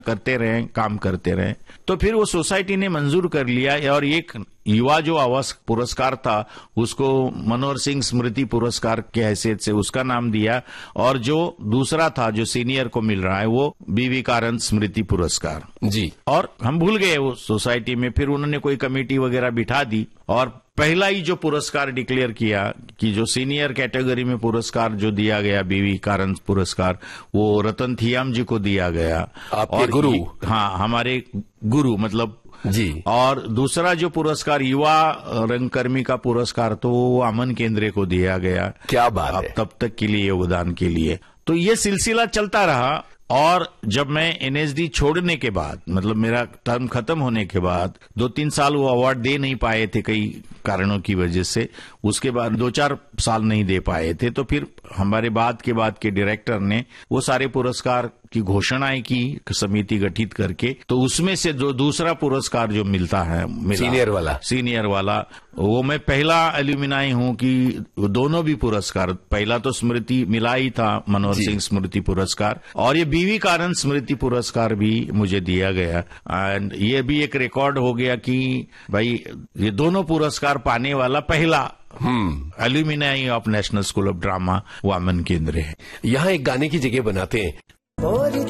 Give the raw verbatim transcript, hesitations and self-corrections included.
करते रहे, काम करते रहे। तो फिर वो सोसाइटी ने मंजूर कर लिया और एक युवा जो आवास पुरस्कार था उसको मनोहर सिंह स्मृति पुरस्कार के हैसियत से उसका नाम दिया, और जो दूसरा था जो सीनियर को मिल रहा है वो बीवी कारंत स्मृति पुरस्कार जी। और हम भूल गए वो सोसाइटी में, फिर उन्होंने कोई कमेटी वगैरह बिठा दी और पहला ही जो पुरस्कार डिक्लेयर किया कि जो सीनियर कैटेगरी में पुरस्कार जो दिया गया बीवी कारंत पुरस्कार वो रतन थियाम जी को दिया गया। आपके गुरु? हाँ, हमारे गुरु मतलब जी। और दूसरा जो पुरस्कार युवा रंगकर्मी का पुरस्कार तो वो अमन केंद्रे को दिया गया। क्या बात अब है। तब तक के लिए योगदान के लिए। तो ये सिलसिला चलता रहा और जब मैं एनएसडी छोड़ने के बाद मतलब मेरा टर्म खत्म होने के बाद दो तीन साल वो अवार्ड दे नहीं पाए थे कई कारणों की वजह से, उसके बाद दो चार साल नहीं दे पाए थे, तो फिर हमारे बाद के बाद के डायरेक्टर ने वो सारे पुरस्कार की घोषणाएं की समिति गठित करके, तो उसमें से जो दूसरा पुरस्कार जो मिलता है मिला, सीनियर वाला सीनियर वाला वो मैं पहला एल्यूमिनाई हूं कि दोनों भी पुरस्कार, पहला तो स्मृति मिला ही था मनोहर सिंह स्मृति पुरस्कार, और ये बीवी कारंत स्मृति पुरस्कार भी मुझे दिया गया। एंड ये भी एक रिकॉर्ड हो गया कि भाई ये दोनों पुरस्कार पाने वाला पहला हम्म alumni of national school of drama वो अमन केंद्र है। यहाँ एक गाने की जगह बनाते हैं।